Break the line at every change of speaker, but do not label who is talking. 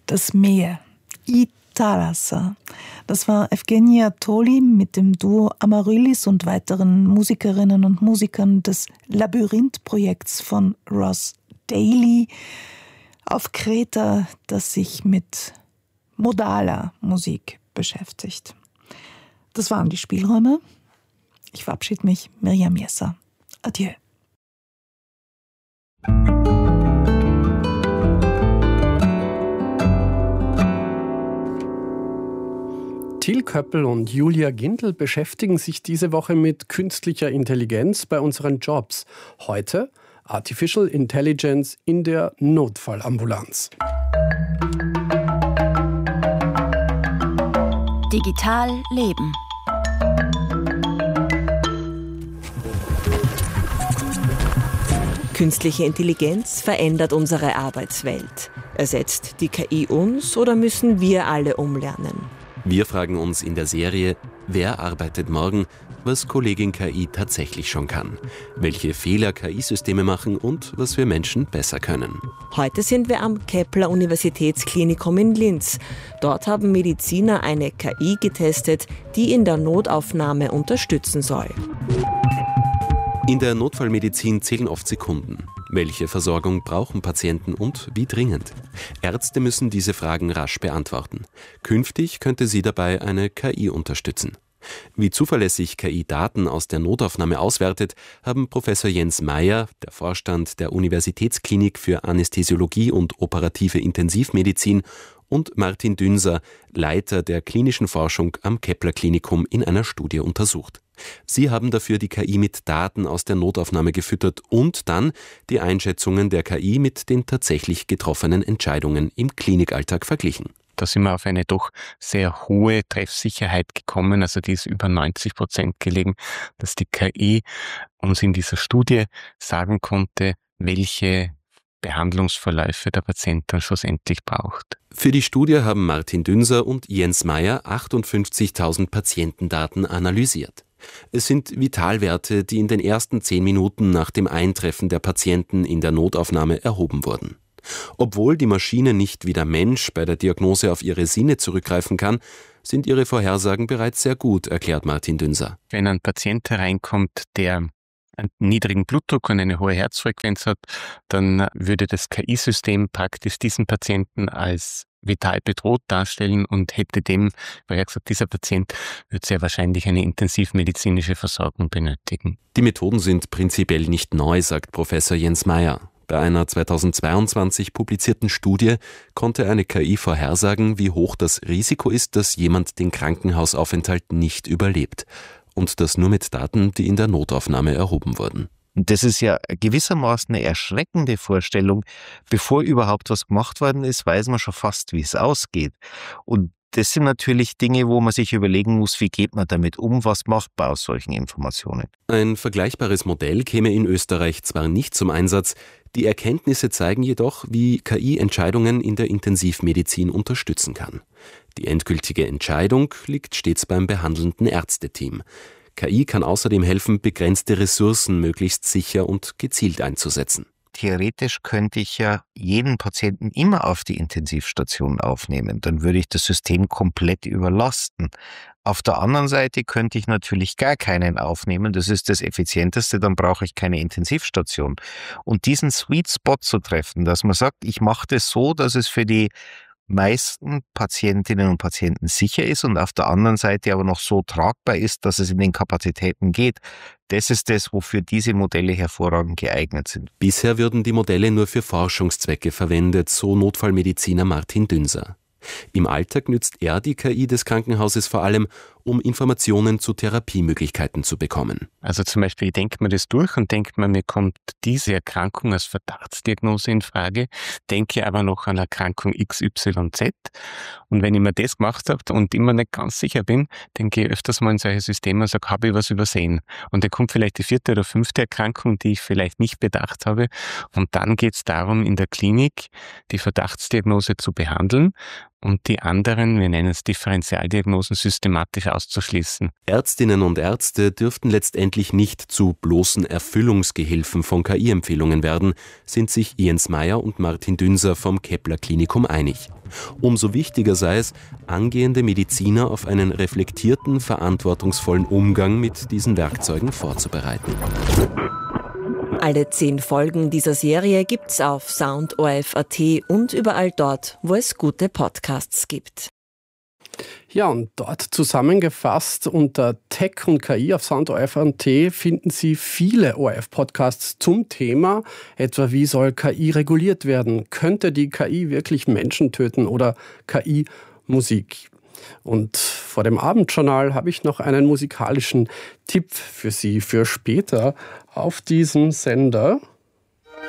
Das Meer. I Thalassa. Das war Evgenia Toli mit dem Duo Amaryllis und weiteren Musikerinnen und Musikern des Labyrinth-Projekts von Ross Daly auf Kreta, das sich mit modaler Musik beschäftigt. Das waren die Spielräume. Ich verabschiede mich, Mirjam Jesser. Adieu.
Till Köppel und Julia Gindel beschäftigen sich diese Woche mit künstlicher Intelligenz bei unseren Jobs. Heute Artificial Intelligence in der Notfallambulanz.
Digital leben.
Künstliche Intelligenz verändert unsere Arbeitswelt. Ersetzt die KI uns oder müssen wir alle umlernen?
Wir fragen uns in der Serie, wer arbeitet morgen, was Kollegin KI tatsächlich schon kann, welche Fehler KI-Systeme machen und was wir Menschen besser können.
Heute sind wir am Kepler-Universitätsklinikum in Linz. Dort haben Mediziner eine KI getestet, die in der Notaufnahme unterstützen soll.
In der Notfallmedizin zählen oft Sekunden. Welche Versorgung brauchen Patienten und wie dringend? Ärzte müssen diese Fragen rasch beantworten. Künftig könnte sie dabei eine KI unterstützen. Wie zuverlässig KI Daten aus der Notaufnahme auswertet, haben Professor Jens Meyer, der Vorstand der Universitätsklinik für Anästhesiologie und operative Intensivmedizin, und Martin Dünser, Leiter der klinischen Forschung am Kepler-Klinikum, in einer Studie untersucht. Sie haben dafür die KI mit Daten aus der Notaufnahme gefüttert und dann die Einschätzungen der KI mit den tatsächlich getroffenen Entscheidungen im Klinikalltag verglichen.
Da sind wir auf eine doch sehr hohe Treffsicherheit gekommen, also die ist über 90% gelegen, dass die KI uns in dieser Studie sagen konnte, welche Behandlungsverläufe der Patient dann schlussendlich braucht.
Für die Studie haben Martin Dünser und Jens Meyer 58.000 Patientendaten analysiert. Es sind Vitalwerte, die in den ersten 10 Minuten nach dem Eintreffen der Patienten in der Notaufnahme erhoben wurden. Obwohl die Maschine nicht wie der Mensch bei der Diagnose auf ihre Sinne zurückgreifen kann, sind ihre Vorhersagen bereits sehr gut, erklärt Martin Dünser.
Wenn ein Patient hereinkommt, der einen niedrigen Blutdruck und eine hohe Herzfrequenz hat, dann würde das KI-System praktisch diesen Patienten als vital bedroht darstellen und hätte dem, weil er gesagt, dieser Patient wird sehr wahrscheinlich eine intensivmedizinische Versorgung benötigen.
Die Methoden sind prinzipiell nicht neu, sagt Professor Jens Meyer. Bei einer 2022 publizierten Studie konnte eine KI vorhersagen, wie hoch das Risiko ist, dass jemand den Krankenhausaufenthalt nicht überlebt. Und das nur mit Daten, die in der Notaufnahme erhoben wurden.
Das ist ja gewissermaßen eine erschreckende Vorstellung. Bevor überhaupt was gemacht worden ist, weiß man schon fast, wie es ausgeht. Und das sind natürlich Dinge, wo man sich überlegen muss, wie geht man damit um, was macht man aus solchen Informationen.
Ein vergleichbares Modell käme in Österreich zwar nicht zum Einsatz, die Erkenntnisse zeigen jedoch, wie KI Entscheidungen in der Intensivmedizin unterstützen kann. Die endgültige Entscheidung liegt stets beim behandelnden Ärzteteam. KI kann außerdem helfen, begrenzte Ressourcen möglichst sicher und gezielt einzusetzen.
Theoretisch könnte ich ja jeden Patienten immer auf die Intensivstation aufnehmen. Dann würde ich das System komplett überlasten. Auf der anderen Seite könnte ich natürlich gar keinen aufnehmen. Das ist das Effizienteste, dann brauche ich keine Intensivstation. Und diesen Sweet Spot zu treffen, dass man sagt, ich mache das so, dass es für die meisten Patientinnen und Patienten sicher ist und auf der anderen Seite aber noch so tragbar ist, dass es in den Kapazitäten geht. Das ist das, wofür diese Modelle hervorragend geeignet sind.
Bisher würden die Modelle nur für Forschungszwecke verwendet, so Notfallmediziner Martin Dünser. Im Alltag nützt er die KI des Krankenhauses vor allem, um Informationen zu Therapiemöglichkeiten zu bekommen.
Also zum Beispiel denkt man das durch und denkt man, mir kommt diese Erkrankung als Verdachtsdiagnose in Frage, denke aber noch an Erkrankung XYZ. Und wenn ich mir das gemacht habe und immer nicht ganz sicher bin, denke ich öfters mal in solche Systeme und sage, habe ich was übersehen? Und dann kommt vielleicht die 4. oder 5. Erkrankung, die ich vielleicht nicht bedacht habe. Und dann geht es darum, in der Klinik die Verdachtsdiagnose zu behandeln und die anderen, wir nennen es Differentialdiagnosen, systematisch auszuschließen.
Ärztinnen und Ärzte dürften letztendlich nicht zu bloßen Erfüllungsgehilfen von KI-Empfehlungen werden, sind sich Jens Meyer und Martin Dünser vom Kepler Klinikum einig. Umso wichtiger sei es, angehende Mediziner auf einen reflektierten, verantwortungsvollen Umgang mit diesen Werkzeugen vorzubereiten.
Alle 10 Folgen dieser Serie gibt's auf soundorf.at und überall dort, wo es gute Podcasts gibt.
Ja, und dort zusammengefasst unter Tech und KI auf soundorf.at finden Sie viele ORF-Podcasts zum Thema, etwa wie soll KI reguliert werden? Könnte die KI wirklich Menschen töten oder KI Musik? Und vor dem Abendjournal habe ich noch einen musikalischen Tipp für Sie für später auf diesem Sender.